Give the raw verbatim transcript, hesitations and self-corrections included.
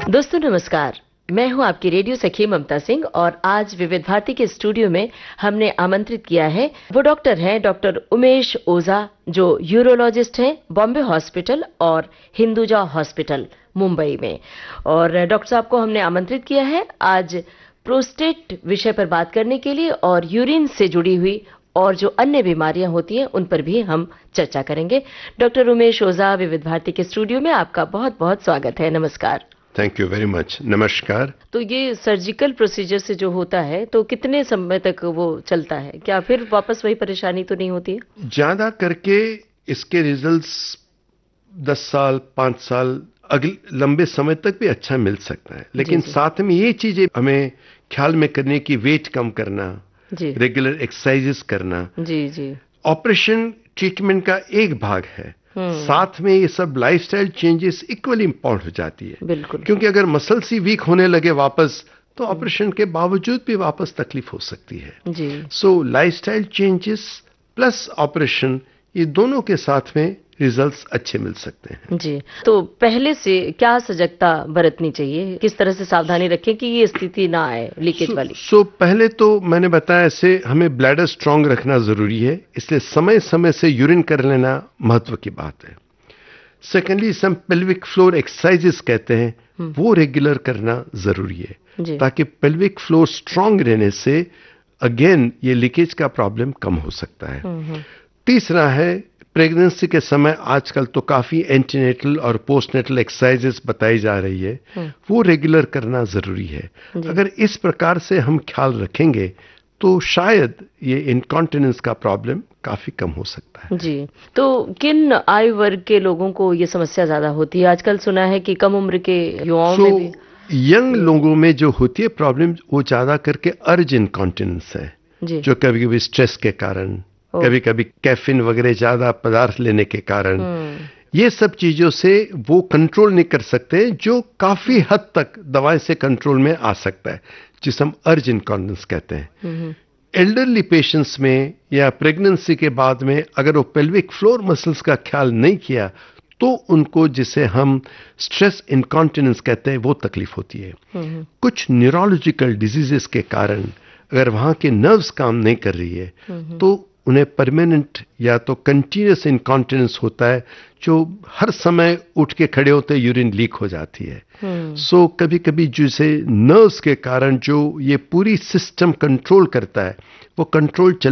दोस्तों नमस्कार, मैं हूं आपकी रेडियो सखी ममता सिंह और आज विविध भारती के स्टूडियो में हमने आमंत्रित किया है वो डॉक्टर हैं डॉक्टर उमेश ओझा, जो यूरोलॉजिस्ट हैं बॉम्बे हॉस्पिटल और हिंदुजा हॉस्पिटल मुंबई में। और डॉक्टर साहब को हमने आमंत्रित किया है आज प्रोस्टेट विषय पर बात करने के लिए और यूरिन से जुड़ी हुई और जो अन्य बीमारियां होती हैं उन पर भी हम चर्चा करेंगे। डॉक्टर उमेश ओझा, विविध भारती के स्टूडियो में आपका बहुत बहुत स्वागत है। नमस्कार। Thank you very much. नमस्कार। तो ये सर्जिकल प्रोसीजर से जो होता है तो कितने समय तक वो चलता है? क्या फिर वापस वही परेशानी तो नहीं होती है? ज्यादा करके इसके रिजल्ट्स दस साल पाँच साल अगले लंबे समय तक भी अच्छा मिल सकता है, लेकिन जी, जी. साथ में ये चीजें हमें ख्याल में करने की, वेट कम करना, रेगुलर एक्सरसाइजेस करना, जी जी ऑपरेशन ट्रीटमेंट का एक भाग है, साथ में ये सब लाइफस्टाइल चेंजेस इक्वली इंपॉर्टेंट हो जाती है। बिल्कुल। क्योंकि अगर मसल्स ही वीक होने लगे वापस, तो ऑपरेशन के बावजूद भी वापस तकलीफ हो सकती है। जी। सो लाइफस्टाइल चेंजेस प्लस ऑपरेशन, ये दोनों के साथ में रिजल्ट्स अच्छे मिल सकते हैं। जी। तो पहले से क्या सजगता बरतनी चाहिए, किस तरह से सावधानी रखें कि ये स्थिति ना आए लीकेज so, वाली? सो so, पहले तो मैंने बताया ऐसे हमें ब्लैडर स्ट्रांग रखना जरूरी है, इसलिए समय समय से यूरिन कर लेना महत्व की बात है। सेकेंडली सम पेल्विक फ्लोर एक्सरसाइजेस कहते हैं, वो रेगुलर करना जरूरी है, ताकि पेल्विक फ्लोर स्ट्रांग रहने से अगेन ये लीकेज का प्रॉब्लम कम हो सकता है। तीसरा है प्रेगनेंसी के समय आजकल तो काफी एंटीनेटल और पोस्टनेटल एक्सरसाइजेस बताई जा रही है, वो रेगुलर करना जरूरी है। अगर इस प्रकार से हम ख्याल रखेंगे तो शायद ये इनकॉन्टिनेंस का प्रॉब्लम काफी कम हो सकता है। जी। तो किन आयु वर्ग के लोगों को ये समस्या ज्यादा होती है? आजकल सुना है कि कम उम्र के युवाओं so, में भी यंग लोगों में जो होती है प्रॉब्लम, वो ज्यादा करके अर्ज इनकॉन्टिनेंस है, जो कभी कभी स्ट्रेस के कारण, कभी कभी कैफीन वगैरह ज्यादा पदार्थ लेने के कारण, ये सब चीजों से वो कंट्रोल नहीं कर सकते, जो काफी हद तक दवाई से कंट्रोल में आ सकता है, जिसे हम अर्ज इनकॉन्टिनेंस कहते हैं। एल्डरली पेशेंट्स में या प्रेगनेंसी के बाद में अगर वो पेल्विक फ्लोर मसल्स का ख्याल नहीं किया तो उनको, जिसे हम स्ट्रेस इनकॉन्टिनेंस कहते हैं, वो तकलीफ होती है। कुछ न्यूरोलॉजिकल डिजीजेस के कारण अगर वहां के नर्व्स काम नहीं कर रही है तो उन्हें परमानेंट या तो कंटिन्यूस इनकॉन्टिनेंस होता है, जो हर समय उठ के खड़े होते यूरिन लीक हो जाती है। सो so, कभी कभी जैसे नर्व्स के कारण जो ये पूरी सिस्टम कंट्रोल करता है, वो कंट्रोल चल